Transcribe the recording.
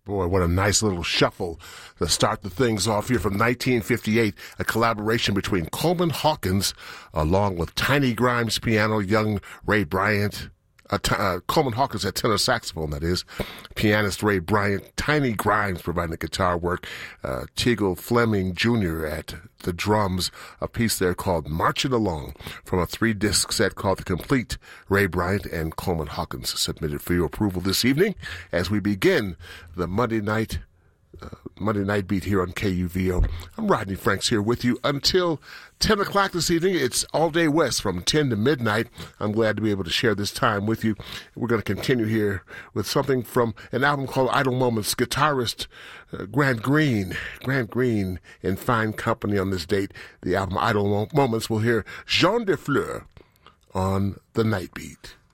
Boy, what a nice little shuffle to start the things off here from 1958, a collaboration between Coleman Hawkins along with Tiny Grimes piano, young Ray Bryant. Coleman Hawkins at tenor saxophone, that is. Pianist Ray Bryant, Tiny Grimes providing the guitar work, Teagle Fleming Jr. at the drums, a piece there called Marching Along from a 3-disc set called The Complete. Ray Bryant and Coleman Hawkins submitted for your approval this evening as we begin the Monday night beat here on KUVO. I'm Rodney Franks here with you until 10 o'clock this evening. It's All Day West from 10 to midnight. I'm glad to be able to share this time with you. We're going to continue here with something from an album called Idle Moments. Guitarist Grant Green in fine company on this date. The album Idle Moments. We'll hear Jean Defleur on the Night Beat.